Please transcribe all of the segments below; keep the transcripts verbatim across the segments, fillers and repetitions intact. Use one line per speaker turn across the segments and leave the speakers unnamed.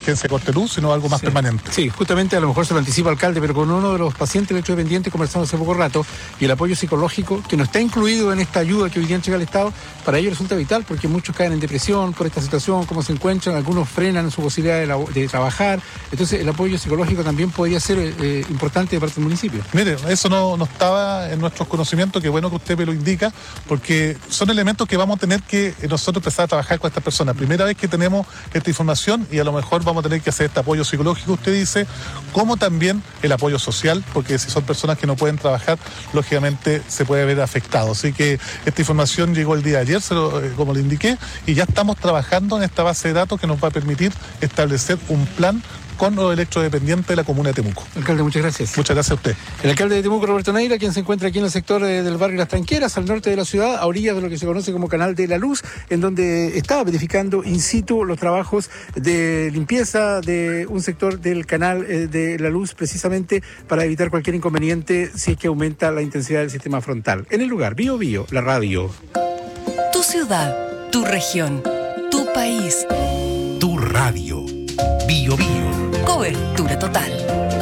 emergencia de corte de luz, sino algo más
sí.
permanente.
Sí, justamente a lo mejor se lo anticipa el alcalde, pero con uno de los pacientes electrodependientes conversamos hace poco rato, y el apoyo psicológico, que no está incluido en esta ayuda que hoy día entrega el Estado, para ellos resulta vital, porque muchos caen en depresión por esta situación, cómo se encuentran, algunos frenan su posibilidad de, la, de trabajar. Entonces el apoyo psicológico también podría ser eh, importante de parte del municipio.
Mire, eso no, no estaba en nuestros conocimientos, qué bueno que usted me lo indica, porque son elementos que vamos a tener que nosotros empezar a trabajar con estas personas. Primera vez que tenemos esta información y a lo mejor vamos a tener que hacer este apoyo psicológico, usted dice, como también el apoyo social, porque si son personas que no pueden trabajar, lógicamente se puede ver afectado. Así que esta información llegó el día de ayer, se lo, eh, como le indiqué, y ya estamos trabajando en esta base de datos que nos va a permitir establecer un plan con los electrodependientes de la comuna de Temuco.
Alcalde, muchas gracias.
Muchas gracias a usted.
El alcalde de Temuco, Roberto Neira, quien se encuentra aquí en el sector eh, del barrio Las Tranqueras, al norte de la ciudad, a orillas de lo que se conoce como Canal de la Luz, en donde estaba verificando in situ los trabajos de limpieza de un sector del Canal eh, de la Luz, precisamente para evitar cualquier inconveniente si es que aumenta la intensidad del sistema frontal. En el lugar, Bio Bio, la radio.
Tu ciudad, tu región, tu país.
Tu radio. Bio Bio.
Cobertura total.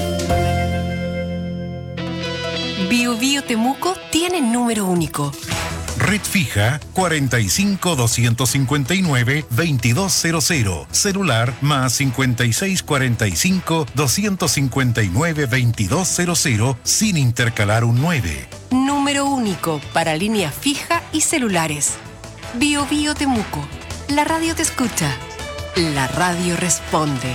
Bio Bio Temuco tiene número único.
Red fija cuarenta y cinco, doscientos cincuenta y nueve, veintidós cero cero. Celular más cincuenta y seis, cuarenta y cinco, doscientos cincuenta y nueve, veintidós cero cero sin intercalar un nueve.
Número único para línea fija y celulares. Bio Bio Temuco. La radio te escucha. La radio responde.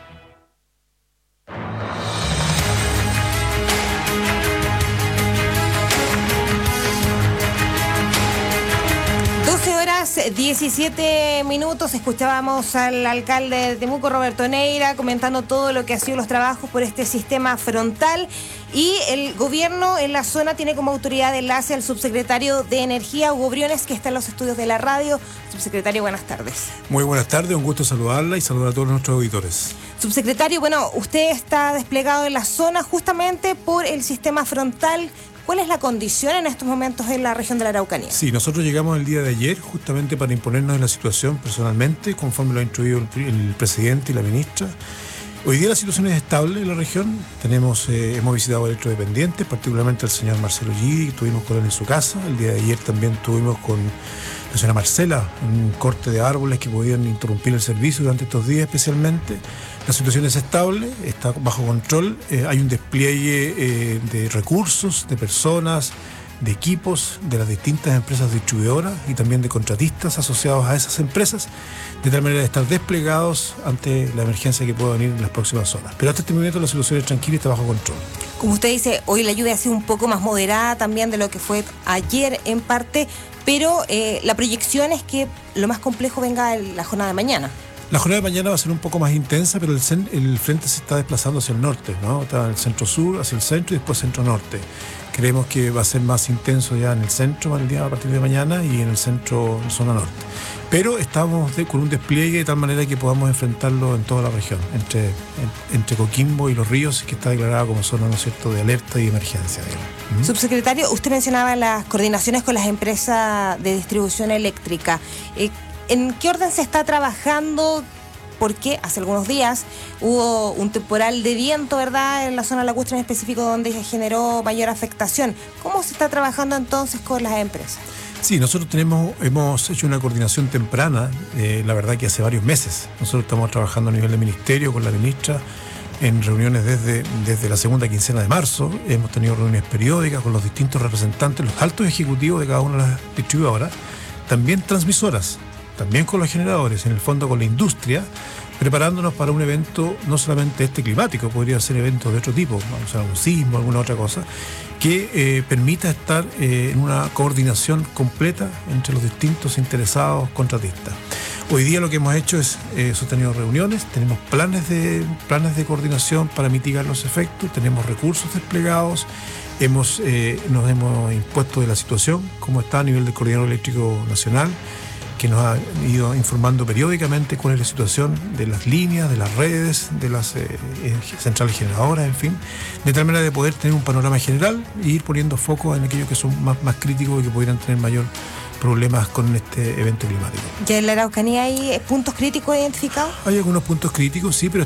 doce horas diecisiete minutos, escuchábamos al alcalde de Temuco, Roberto Neira, comentando todo lo que ha sido los trabajos por este sistema frontal, y el gobierno en la zona tiene como autoridad de enlace al subsecretario de Energía, Hugo Briones, que está en los estudios de la radio. Subsecretario, buenas tardes.
Muy buenas tardes, un gusto saludarla y saludar a todos nuestros auditores.
Subsecretario, bueno, usted está desplegado en la zona justamente por el sistema frontal. ¿Cuál es la condición en estos momentos en la región de la Araucanía?
Sí, nosotros llegamos el día de ayer justamente para imponernos en la situación personalmente, conforme lo ha instruido el, el presidente y la ministra. Hoy día la situación es estable en la región. Tenemos, eh, hemos visitado electrodependientes, particularmente al señor Marcelo Gidi, estuvimos con él en su casa. El día de ayer también estuvimos con la señora Marcela, un corte de árboles que podían interrumpir el servicio durante estos días especialmente. La situación es estable, está bajo control, eh, hay un despliegue eh, de recursos, de personas, de equipos de las distintas empresas distribuidoras y también de contratistas asociados a esas empresas, de tal manera de estar desplegados ante la emergencia que pueda venir en las próximas horas. Pero hasta este momento la situación es tranquila y está bajo control.
Como usted dice, hoy la lluvia ha sido un poco más moderada también de lo que fue ayer en parte, pero eh, la proyección es que lo más complejo venga en la jornada de mañana.
La jornada de mañana va a ser un poco más intensa, pero el, cen- el frente se está desplazando hacia el norte, ¿no? Está en el centro-sur, hacia el centro y después centro-norte. Creemos que va a ser más intenso ya en el centro el día a partir de mañana y en el centro, en zona norte. Pero estamos de, con un despliegue de tal manera que podamos enfrentarlo en toda la región, entre, en, entre Coquimbo y Los Ríos, que está declarada como zona, ¿no es cierto?, de alerta y emergencia. ¿Mm?
Subsecretario, usted mencionaba las coordinaciones con las empresas de distribución eléctrica. Eh, ¿En qué orden se está trabajando? Porque hace algunos días hubo un temporal de viento, ¿verdad?, en la zona lacustre en específico, donde se generó mayor afectación. ¿Cómo se está trabajando entonces con las empresas?
Sí, nosotros tenemos, hemos hecho una coordinación temprana, eh, la verdad que hace varios meses. Nosotros estamos trabajando a nivel de ministerio con la ministra en reuniones desde, desde la segunda quincena de marzo. Hemos tenido reuniones periódicas con los distintos representantes, los altos ejecutivos de cada una de las distribuidoras, también transmisoras, también con los generadores, en el fondo con la industria, preparándonos para un evento no solamente este climático, podría ser eventos de otro tipo, vamos a un sismo, alguna otra cosa, que eh, permita estar eh, en una coordinación completa entre los distintos interesados contratistas. Hoy día lo que hemos hecho es eh, sostenido reuniones, tenemos planes de, planes de coordinación para mitigar los efectos, tenemos recursos desplegados, hemos, eh, nos hemos impuesto de la situación, como está a nivel del Coordinador Eléctrico Nacional, que nos ha ido informando periódicamente cuál es la situación de las líneas, de las redes, de las eh, centrales generadoras, en fin, de tal manera de poder tener un panorama general e ir poniendo foco en aquellos que son más, más críticos y que pudieran tener mayor problemas con este evento climático.
¿Ya en la Araucanía hay puntos críticos identificados?
Hay algunos puntos críticos, sí, pero